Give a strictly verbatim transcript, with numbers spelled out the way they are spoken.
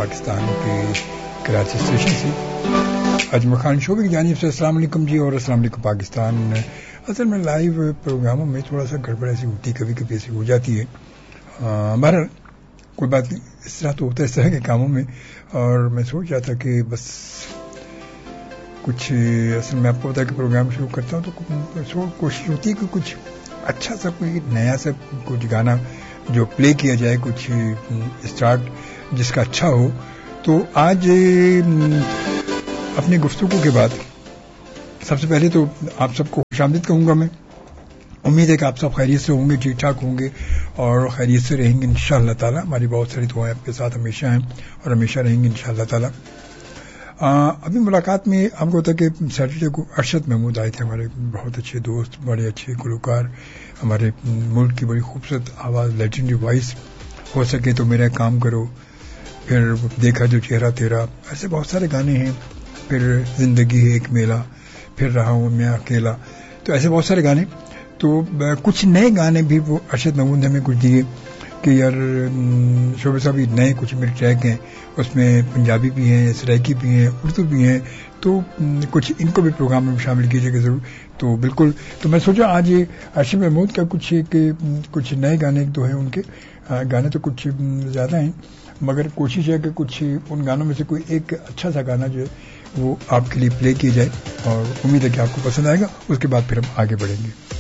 پاکستان کے کراچی اسٹیشن سے اجمل خان شعبے کی جانب سے السلام علیکم جی، اور السلام علیکم پاکستان. اصل میں لائیو پروگراموں میں تھوڑا سا گڑبڑ ایسی ہوتی، کبھی کبھی ایسی ہو جاتی ہے. بہرحال کوئی بات نہیں، اس طرح تو ہوتا ہے اس طرح کے کاموں میں. اور میں سوچ رہا تھا کہ بس کچھ اصل میں آپ کو بتا کہ پروگرام شروع کرتا ہوں تو کوشش ہوتی ہے کہ کچھ اچھا سا کوئی نیا سا کچھ گانا جو پلے کیا جائے، کچھ اسٹارٹ جس کا اچھا ہو. تو آج اپنی گفتگو کے بعد سب سے پہلے تو آپ سب کو خوش آمدید کہوں گا. میں امید ہے کہ آپ سب خیریت سے ہوں گے، ٹھیک ٹھاک ہوں گے اور خیریت سے رہیں گے انشاءاللہ تعالی. ہماری بہت ساری دعائیں آپ کے ساتھ ہمیشہ ہیں اور ہمیشہ رہیں گے انشاءاللہ تعالی. ابھی ملاقات میں ہم کو ہوتا کہ سیٹرڈے کو ارشد محمود آئے تھے، ہمارے بہت اچھے دوست، بڑے اچھے گلوکار، ہمارے ملک کی بڑی خوبصورت آواز، لیجنڈری وائس. ہو سکے تو میرا کام کرو، پھر دیکھا جو چہرہ تیرا، ایسے بہت سارے گانے ہیں. پھر زندگی ہے ایک میلہ، پھر رہا ہوں میں اکیلا. تو ایسے بہت سارے گانے. تو کچھ نئے گانے بھی وہ ارشد محمود نے ہمیں کچھ دیے کہ یار شعبے صاحب نئے کچھ میرے ٹریک ہیں، اس میں پنجابی بھی ہیں، سرائکی بھی ہیں، اردو بھی ہیں، تو کچھ ان کو بھی پروگرام میں شامل کیجیے گا ضرور. تو بالکل، تو میں سوچا آج ارشد محمود کا کچھ کہ کچھ نئے گانے تو ہیں ان کے. گانے تو کچھ زیادہ ہیں مگر کوشش ہے کہ کچھ ان گانوں میں سے کوئی ایک اچھا سا گانا جو ہے وہ آپ کے لیے پلے کیا جائے، اور امید ہے کہ آپ کو پسند آئے گا. اس کے بعد پھر ہم آگے بڑھیں گے.